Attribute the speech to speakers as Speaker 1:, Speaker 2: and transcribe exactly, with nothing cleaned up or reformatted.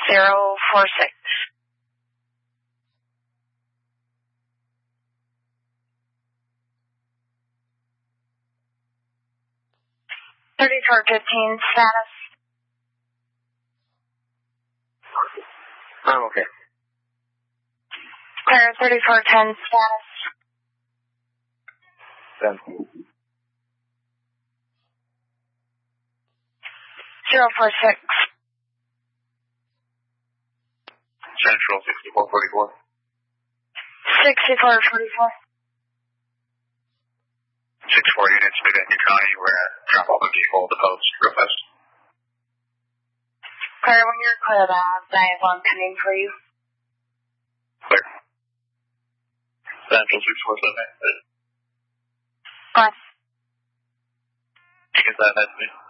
Speaker 1: zero four six. thirty-four fifteen, status.
Speaker 2: I'm okay.
Speaker 1: Clear thirty-four ten, status.
Speaker 2: Then.
Speaker 1: zero four six.
Speaker 2: Central sixty-four forty-four.
Speaker 1: sixty-four forty-four.
Speaker 2: six four units, Big New County, we're at drop off a vehicle at the post, real fast.
Speaker 1: Clear, when you're clear, I have one coming for you.
Speaker 2: Clear. Central six four seven.
Speaker 1: Go on.
Speaker 2: You get that, that's me.